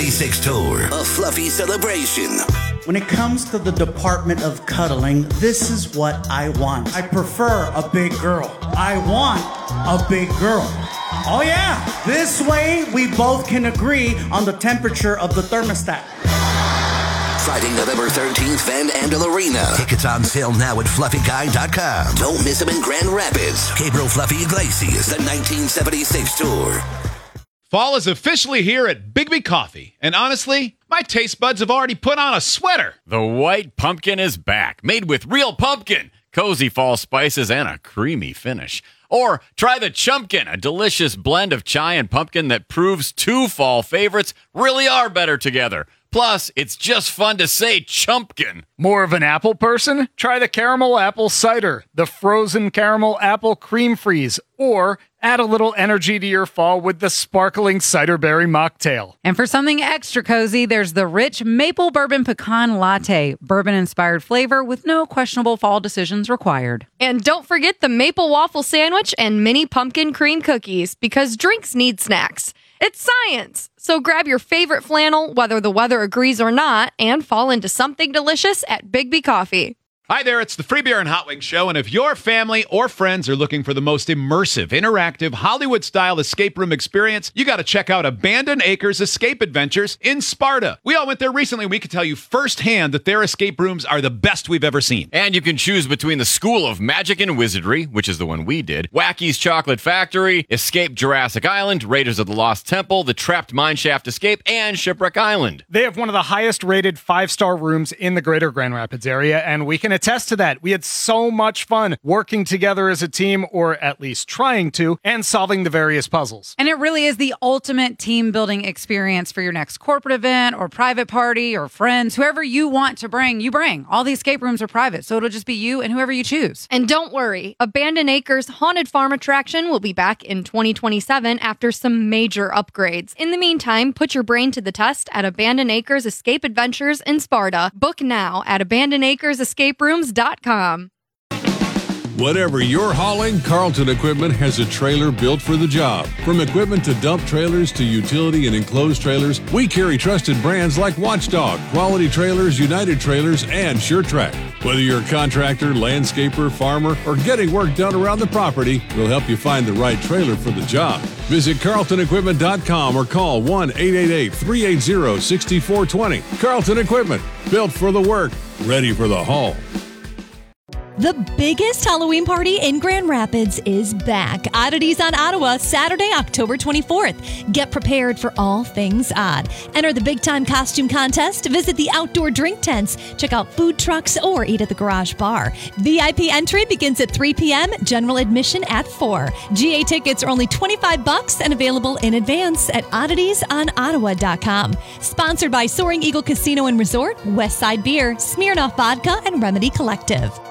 6 Tour, a fluffy celebration. When it comes to the department of cuddling, this is what I want. I prefer a big girl. I want a big girl. Oh yeah, this way we both can agree on the temperature of the thermostat. Friday, November 13th, Van Andel Arena. Tickets on sale now at FluffyGuy.com. Don't miss him in Grand Rapids. Gabriel Fluffy Iglesias, the 1976 Tour. Fall is officially here at Bigby Coffee, and honestly, my taste buds have already put on a sweater. The White Pumpkin is back, made with real pumpkin, cozy fall spices, and a creamy finish. Or try the Chumpkin, a delicious blend of chai and pumpkin that proves two fall favorites really are better together. Plus, it's just fun to say Chumpkin. More of an apple person? Try the Caramel Apple Cider, the frozen caramel apple cream freeze, or add a little energy to your fall with the sparkling cider berry mocktail. And for something extra cozy, there's the rich maple bourbon pecan latte, bourbon-inspired flavor with no questionable fall decisions required. And don't forget the maple waffle sandwich and mini pumpkin cream cookies, because drinks need snacks. It's science! So grab your favorite flannel, whether the weather agrees or not, and fall into something delicious at Bigby Coffee. Hi there, it's the Free Beer and Hot Wings Show, and if your family or friends are looking for the most immersive, interactive, Hollywood-style escape room experience, you got to check out Abandoned Acres Escape Adventures in Sparta. We all went there recently, and we can tell you firsthand that their escape rooms are the best we've ever seen. And you can choose between the School of Magic and Wizardry, which is the one we did, Wacky's Chocolate Factory, Escape Jurassic Island, Raiders of the Lost Temple, the Trapped Mineshaft Escape, and Shipwreck Island. They have one of the highest-rated 5-star rooms in the greater Grand Rapids area, and we can attest to that. We had so much fun working together as a team, or at least trying to, and solving the various puzzles. And it really is the ultimate team-building experience for your next corporate event or private party or friends. Whoever you want to bring, you bring. All the escape rooms are private, so it'll just be you and whoever you choose. And don't worry, Abandoned Acres Haunted Farm attraction will be back in 2027 after some major upgrades. In the meantime, put your brain to the test at Abandoned Acres Escape Adventures in Sparta. Book now at abandonedacresescaperooms.com. Whatever you're hauling, Carlton Equipment has a trailer built for the job. From equipment to dump trailers to utility and enclosed trailers, we carry trusted brands like Watchdog, Quality Trailers, United Trailers, and SureTrack. Whether you're a contractor, landscaper, farmer, or getting work done around the property, we'll help you find the right trailer for the job. Visit CarltonEquipment.com or call 1-888-380-6420. Carlton Equipment, built for the work, ready for the haul. The biggest Halloween party in Grand Rapids is back. Oddities on Ottawa, Saturday, October 24th. Get prepared for all things odd. Enter the Big Time Costume Contest, visit the outdoor drink tents, check out food trucks, or eat at the Garage Bar. VIP entry begins at 3 p.m., general admission at 4. GA tickets are only $25 and available in advance at odditiesonottawa.com. Sponsored by Soaring Eagle Casino and Resort, Westside Beer, Smirnoff Vodka, and Remedy Collective.